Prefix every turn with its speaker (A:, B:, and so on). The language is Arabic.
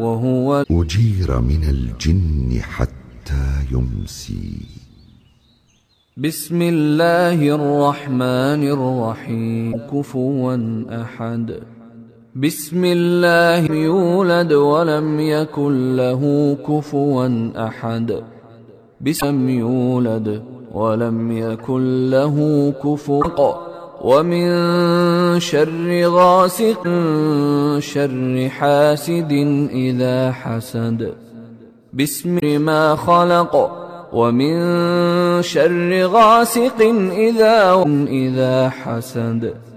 A: وهو
B: أجير من الجن حتى يمسي.
A: بسم الله الرحمن الرحيم. كفوا أحد. بسم الله يولد ولم يكن له كفوا أحد. بسم يولد ولم يكن له كفوا. ومن شر غاسق شر حاسد إذا حسد. بسم ما خلق. ومن شر غاسق إذا حسد.